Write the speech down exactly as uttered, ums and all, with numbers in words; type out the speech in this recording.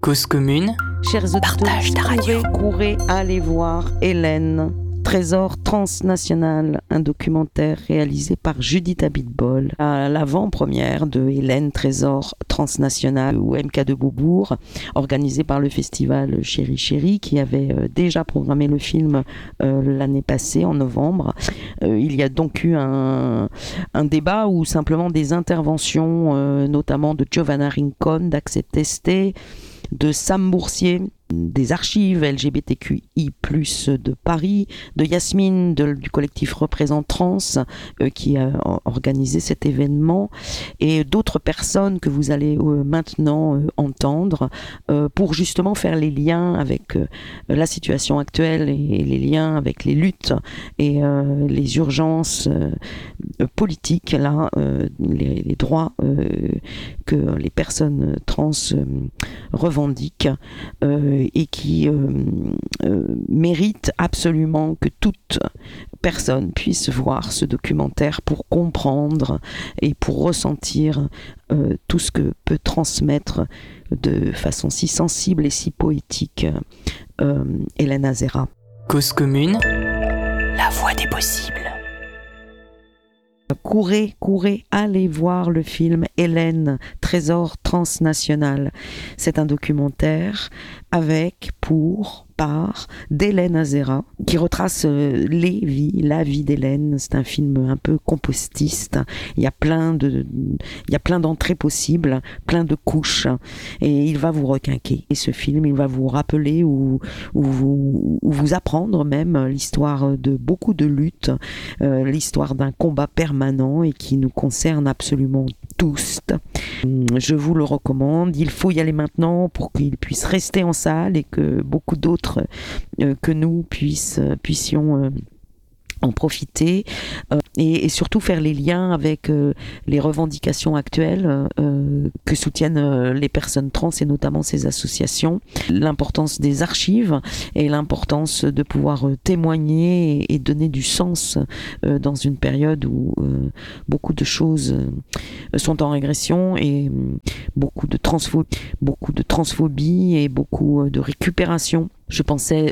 Cause commune, Chers auditeurs, partage ta radio. courez, courez, allez voir Hélène, Trésor transnational, un documentaire réalisé par Judith Abitbol à l'avant-première de Hélène, Trésor transnational ou M K de Beaubourg, organisé par le festival Chéri Chéri qui avait euh, déjà programmé le film euh, l'année passée en novembre. Euh, il y a donc eu un, un débat ou simplement des interventions euh, notamment de Giovanna Rincon d'Accepteste, de Sam Boursier, des archives L G B T Q I plus, de Paris, de Yasmine de, du collectif Représente Trans euh, qui a organisé cet événement, et d'autres personnes que vous allez euh, maintenant euh, entendre euh, pour justement faire les liens avec euh, la situation actuelle et les liens avec les luttes et euh, les urgences euh, politiques, là, euh, les, les droits euh, que les personnes trans euh, revendiquent euh, et qui euh, euh, mérite absolument que toute personne puisse voir ce documentaire pour comprendre et pour ressentir euh, tout ce que peut transmettre de façon si sensible et si poétique euh, Hélène Azera. Cause commune, la voie des possibles. Courez, courez, allez voir le film Hélène, Trésor transnational. C'est un documentaire avec, pour, par d'Hélène Azera, qui retrace euh, les vies, la vie d'Hélène. C'est un film un peu compostiste. Il y a plein de, il y a plein d'entrées possibles, plein de couches, et il va vous requinquer. Et ce film, il va vous rappeler ou, ou, vous, ou vous apprendre même l'histoire de beaucoup de luttes, euh, l'histoire d'un combat permanent et qui nous concerne absolument tous. Je vous le recommande. Il faut y aller maintenant pour qu'il puisse rester en salle et que beaucoup d'autres euh, que nous puissent, puissions euh, en profiter euh, et, et surtout faire les liens avec euh, les revendications actuelles euh, que soutiennent euh, les personnes trans et notamment ces associations, l'importance des archives et l'importance de pouvoir euh, témoigner et, et donner du sens euh, dans une période où euh, beaucoup de choses euh, sont en régression et euh, beaucoup de transphobie, beaucoup de transphobie et beaucoup euh, de récupération. Je pensais